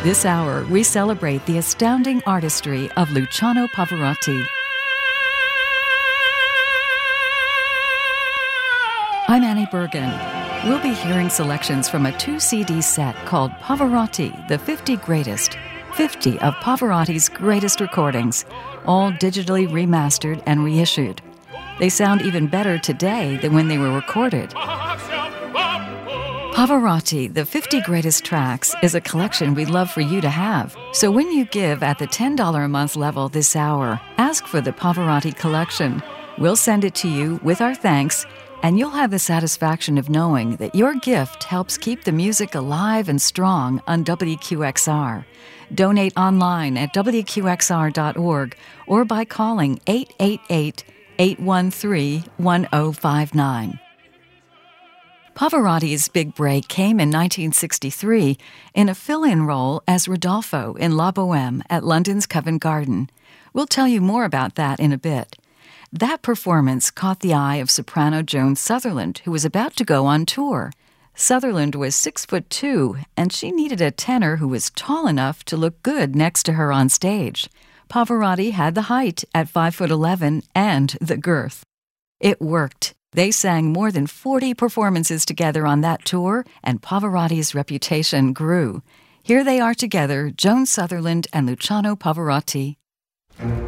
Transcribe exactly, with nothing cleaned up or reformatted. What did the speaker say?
This hour, we celebrate the astounding artistry of Luciano Pavarotti. I'm Annie Bergen. We'll be hearing selections from a two-C D set called Pavarotti, the fifty Greatest. fifty of Pavarotti's greatest recordings, all digitally remastered and reissued. They sound even better today than when they were recorded. Pavarotti, the fifty Greatest Tracks, is a collection we'd love for you to have. So when you give at the ten dollars a month level this hour, ask for the Pavarotti collection. We'll send it to you with our thanks, and you'll have the satisfaction of knowing that your gift helps keep the music alive and strong on W Q X R. Donate online at W Q X R dot org or by calling eight eight eight, eight one three, one zero five nine. Pavarotti's big break came in nineteen sixty-three in a fill-in role as Rodolfo in La Boheme at London's Covent Garden. We'll tell you more about that in a bit. That performance caught the eye of soprano Joan Sutherland, who was about to go on tour. Sutherland was six foot two, and she needed a tenor who was tall enough to look good next to her on stage. Pavarotti had the height at five foot eleven and the girth. It worked. They sang more than forty performances together on that tour, and Pavarotti's reputation grew. Here they are together, Joan Sutherland and Luciano Pavarotti.